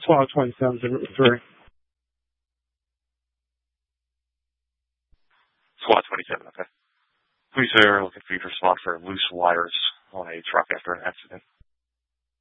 SWAT 27 3. SWAT 27, okay. Police are looking for you to respond for loose wires on a truck after an accident.